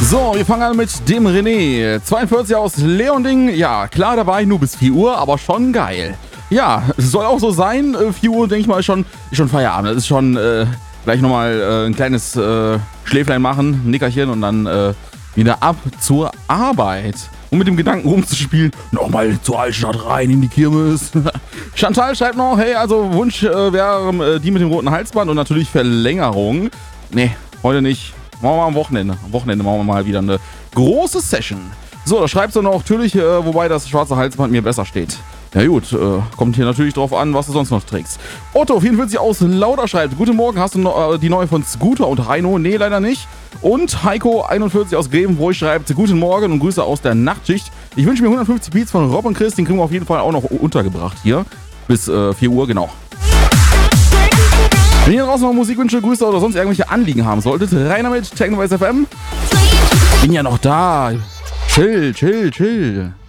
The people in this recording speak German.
So, wir fangen an mit dem René. 42 aus Leonding. Ja, klar, da war ich nur bis 4 Uhr, aber schon geil. Ja, soll auch so sein. 4 Uhr, denke ich mal, ist schon Feierabend. Das ist schon gleich nochmal ein kleines Schläflein machen, ein Nickerchen und dann wieder ab zur Arbeit. Und mit dem Gedanken rumzuspielen, nochmal zur Altstadt rein in die Kirmes. Chantal schreibt noch, hey, also Wunsch wäre die mit dem roten Halsband und natürlich Verlängerung. Nee, heute nicht. Machen wir mal am Wochenende. Am Wochenende machen wir mal wieder eine große Session. So, da schreibst du noch natürlich, wobei das schwarze Halsband mir besser steht. Ja gut, kommt hier natürlich drauf an, was du sonst noch trägst. Otto, 44 aus Lauder schreibt, guten Morgen, hast du noch, die neue von Scooter und Heino? Nee, leider nicht. Und Heiko, 41 aus Grevenbroich schreibt, guten Morgen und Grüße aus der Nachtschicht. Ich wünsche mir 150 Beats von Rob und Chris, den kriegen wir auf jeden Fall auch noch untergebracht hier. Bis 4 Uhr, genau. Wenn ihr draußen noch Musikwünsche, Grüße oder sonst irgendwelche Anliegen haben solltet, rein damit, Technovice FM. Bin ja noch da. Chill.